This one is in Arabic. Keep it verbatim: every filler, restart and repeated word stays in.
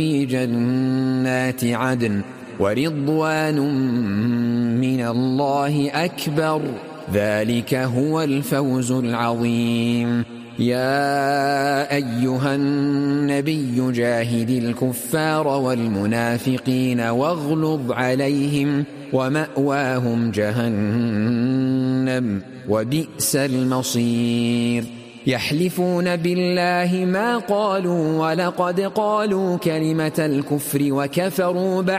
في جنات عدن ورضوان من الله أكبر ذلك هو الفوز العظيم. يا أيها النبي جاهد الكفار والمنافقين واغلظ عليهم ومأواهم جهنم وبئس المصير. يحلفون بالله ما قالوا ولقد قالوا كلمة الكفر وكفروا بعد